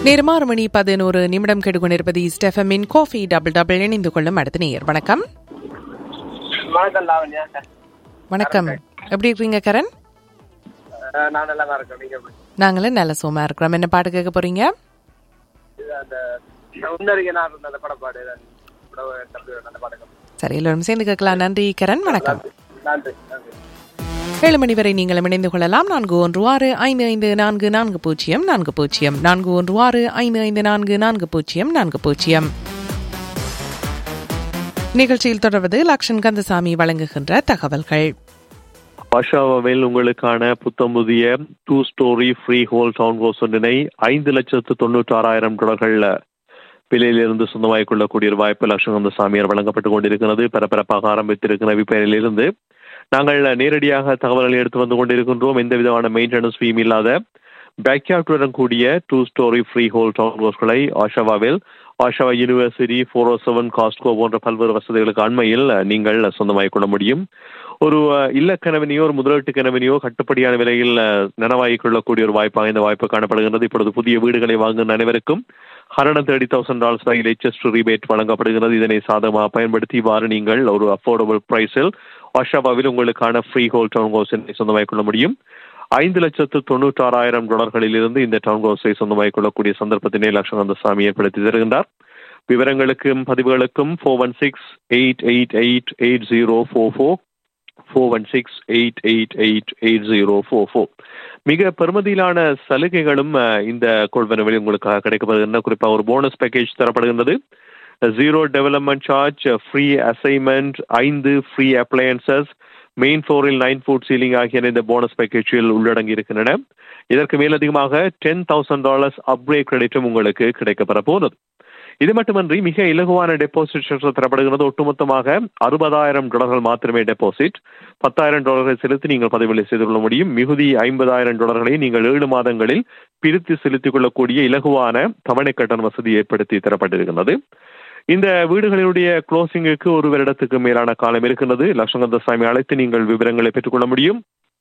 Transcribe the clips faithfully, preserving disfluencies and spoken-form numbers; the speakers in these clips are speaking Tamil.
நேரம் ஆறு மணி பதினோரு நிமிடம் கெடுகொண்டிருப்பது ஸ்டெஃபமின் காஃபி டபுள் டபுள் இணைந்து கொள்ளும் அடுத்த நேயர். வணக்கம். வணக்கம் லாவண்யா. வணக்கம், எப்படி இருக்கீங்க கரண்? நான் நல்லா தான் இருக்கேன். நீங்க எப்படி? நாங்களும் நல்ல சோமா இருக்கிறோம். என்ன பாட்டு கேட்க போறீங்க? அந்த உன்னருகே நான் அந்த படப்பாடு நல்ல பாடகம். சரி, எல்லோரும் சேர்ந்து கேட்கலாம். நன்றி கரண், வணக்கம். நன்றி நன்றி. ஏழு மணி வரை நீங்களும் இணைந்து கொள்ளலாம். நான்கு ஒன்று ஆறு ஐந்து ஐந்து நான்கு நான்கு பூஜ்ஜியம் நான்கு பூஜ்ஜியம் நான்கு ஒன்று ஆறு ஐந்து ஐந்து நான்கு நான்கு பூஜ்ஜியம் நான்கு பூஜ்ஜியம். நிகழ்ச்சியில் தொடர்வது லக்ஷன் கந்தசாமி வழங்குகின்ற தகவல்கள். ஆஷாவில் உங்களுக்கான புத்தம் புதிய two story free whole down house ஒன்றினை ஐந்து லட்சத்து தொண்ணூற்றி ஆறாயிரம் டாலர்கள் விலையிலிருந்து சொந்தமாகிக் கொள்ளக்கூடிய ஒரு வாய்ப்பு லக்ஷன் கந்தசாமியார் வழங்கப்பட்டுக் கொண்டிருக்கிறது. பரபரப்பாக ஆரம்பித்திருக்கிற விற்பனையிலிருந்து நாங்கள் நேரடியாக தகவல்களை எடுத்து வந்து கொண்டிருக்கின்றோம். எந்த விதமான மெயின்டெனன்ஸ் ஃபீம் இல்லாத பேக்யார்டுடன் கூடிய two story free whole down ஹவுஸ்களை ஆஷாவாவில் Oshawa university, four ஓ செவன், காஸ்ட்கோ போன்ற பல்வேறு வசதிகளுக்கு அண்மையில் நீங்கள் சொந்தமாகிக் கொள்ள முடியும். ஒரு இல்ல கனவினையோ ஒரு முதலீட்டு கனவினையோ கட்டுப்படியான விலையில் நனவாகிக் கொள்ளக்கூடிய ஒரு வாய்ப்பாக இந்த வாய்ப்பு காணப்படுகிறது. இப்பொழுது புதிய வீடுகளை வாங்கும் அனைவருக்கும் ஹண்ட்ரட் தேர்ட்டி தௌசண்ட் டாலர்ஸ் வரையில் ஹெச்எஸ் ரிபேட் வழங்கப்படுகிறது. இதனை சாதகமாக பயன்படுத்தி இவ்வாறு நீங்கள் ஒரு அஃபோர்டபுள் பிரைஸில் ஆஷாவாவில் உங்களுக்கான ஃப்ரீ ஹோல் டவுன் ஹவுஸை சொந்தமாகிக் கொள்ள முடியும். ஐந்து லட்சத்து தொண்ணூற்றி ஆறாயிரம் டாலர்களில் இருந்து இந்த டவுன் ஹவுஸை சொந்தமாகிக் கொள்ளக்கூடிய சந்தர்ப்பத்தினை லக்ஷன் கந்தசாமி ஏற்படுத்தி தருகின்றார். விவரங்களுக்கும் பதிவுகளுக்கும் four one six eight eight eight eight zero four four four one six eight eight eight eight zero four four. மிக பெருமதியிலான சலுகைகளும் இந்த கொள்வனவில் உங்களுக்காக கிடைக்கப்படுகின்றன. குறிப்பாக ஒரு bonus package தரப்படுகின்றது. Zero development charge, free assignment, ஐந்து ஃப்ரீ அப்ளையன்சஸ், மெயின் ஃப்ளோரில் நைன் ஃபுட் சீலிங் ஆகியன இந்த போனஸ் பேக்கேஜில் உள்ளடங்கி இருக்கின்றன. இதற்கு மேலதிகமாக டென் தௌசண்ட் டாலர்ஸ் அப்கிரேட் கிரெடிட்டும் உங்களுக்கு கிடைக்கப்பெற போகிறது. இது மட்டுமன்றி மிக இலகுவான டெபாசிட் தரப்படுகிறது. ஒட்டுமொத்தமாக அறுபதாயிரம் டாலர்கள் மாத்திரமே டெபாசிட். பத்தாயிரம் டாலர்களை செலுத்தி நீங்கள் பதிவுகளை செய்து கொள்ள முடியும். மிகுதி ஐம்பதாயிரம் டாலர்களை நீங்கள் ஏழு மாதங்களில் பிரித்து செலுத்திக் கொள்ளக்கூடிய இலகுவான தவணை கட்டண வசதி ஏற்படுத்தி தரப்பட்டிருக்கிறது. இந்த வீடுகளினுடைய க்ளோசிங்குக்கு ஒரு வருடத்துக்கு மேலான காலம் இருக்கிறது. லக்ஷன் கந்தசாமி அழைத்து நீங்கள் விவரங்களை பெற்றுக்கொள்ள முடியும்.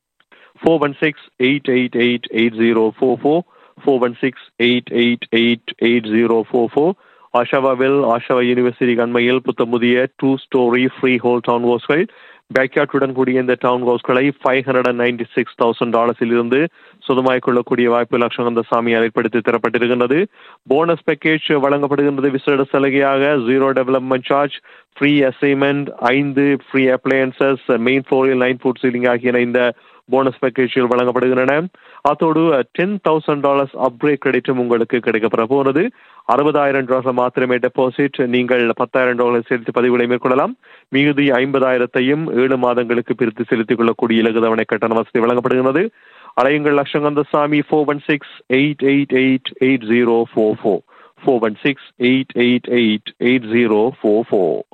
Four one six eight eight eight eight zero four four four one six eight eight eight eight zero four four. ஆஷாவாவில் Oshawa university அண்மையில் புத்தம் புதிய two story free whole down ஹவுஸ்கள் பேக்யார்டுடன் கூடிய இந்த down ஹவுஸ்களை five hundred and ninety six thousand டாலர்ஸில் இருந்து சொந்தமாகிக் கொள்ளக்கூடிய வாய்ப்பு லக்ஷன் கந்தசாமி ஏற்படுத்தி தரப்பட்டிருக்கின்றது. போனஸ் பேக்கேஜ் வழங்கப்படுகின்றது. விசேட சலுகையாக zero development charge, free assignment, ஐந்து ஃப்ரீ அப்ளையன்சஸ், மெயின் ஃப்ளோரில் நைன் ஃபுட் சீலிங் ஆகியன இந்த போனஸ் பேக்கேஜில் வழங்கப்படுகின்றன. அதோடு டென் தௌசண்ட் டாலர்ஸ் அப்கிரேட் கிரெடிட்டும் உங்களுக்கு கிடைக்கப்பெற போகிறது. அறுபதாயிரம் டாலர் மாத்திரமே டெபாசிட். நீங்கள் பத்தாயிரம் டாலர் செலுத்தி பதிவுகளை மேற்கொள்ளலாம். மிகுதி ஐம்பதாயிரத்தையும் ஏழு மாதங்களுக்கு பிரித்து செலுத்திக் கொள்ளக்கூடிய இலகு தவணை கட்டண வசதி வழங்கப்படுகிறது. அலையுங்கள் Lakshan Kandasamy four one six eight eight eight eight zero four four four one six eight eight eight eight zero four four.